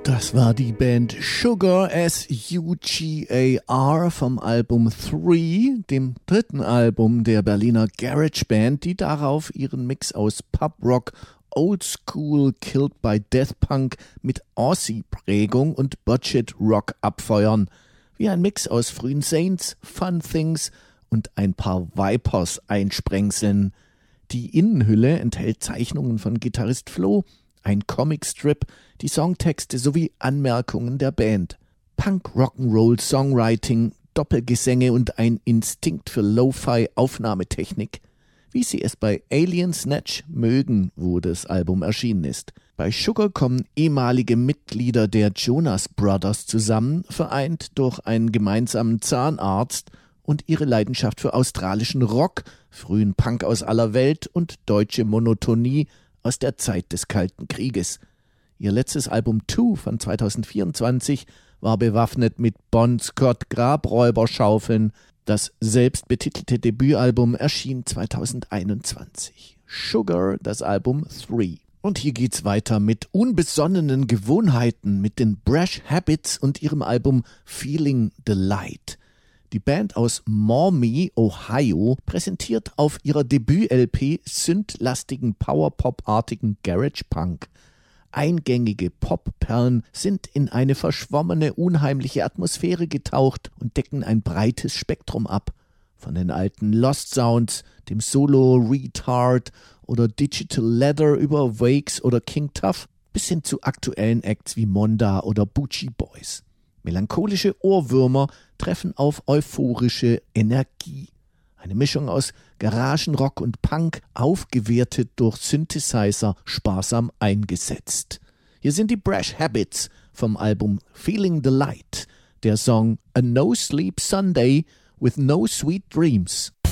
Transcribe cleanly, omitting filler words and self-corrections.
Das war die Band Sugar, S-U-G-A-R, vom Album 3, dem dritten Album der Berliner Garage Band, die darauf ihren Mix aus Pub-Rock, Old School, Killed by Death Punk mit Aussie-Prägung und Budget-Rock abfeuern. Wie ein Mix aus frühen Saints, Fun Things und ein paar Vipers einsprengseln. Die Innenhülle enthält Zeichnungen von Gitarrist Flo, ein Comicstrip, die Songtexte sowie Anmerkungen der Band. Punk, Rock'n'Roll, Songwriting, Doppelgesänge und ein Instinkt für Lo-Fi-Aufnahmetechnik, wie sie es bei Alien Snatch mögen, wo das Album erschienen ist. Bei Sugar kommen ehemalige Mitglieder der Jonas Brothers zusammen, vereint durch einen gemeinsamen Zahnarzt und ihre Leidenschaft für australischen Rock, frühen Punk aus aller Welt und deutsche Monotonie aus der Zeit des Kalten Krieges. Ihr letztes Album 2 von 2024 war bewaffnet mit Bon Scott Grabräuberschaufeln. Das selbstbetitelte Debütalbum erschien 2021. Sugar, das Album 3. Und hier geht's weiter mit unbesonnenen Gewohnheiten, mit den Brash Habits und ihrem Album Feeling the Light. Die Band aus Maumee, Ohio, präsentiert auf ihrer Debüt-LP synth-lastigen Powerpop-artigen Garage-Punk. Eingängige Pop-Perlen sind in eine verschwommene, unheimliche Atmosphäre getaucht und decken ein breites Spektrum ab. Von den alten Lost Sounds, dem Solo Retard oder Digital Leather über Wakes oder King Tuff bis hin zu aktuellen Acts wie Monda oder Boochie Boys. Melancholische Ohrwürmer treffen auf euphorische Energie. Eine Mischung aus Garagenrock und Punk, aufgewertet durch Synthesizer, sparsam eingesetzt. Hier sind die Brash Habits vom Album Feeling the Light, der Song A No Sleep Sunday with No Sweet Dreams.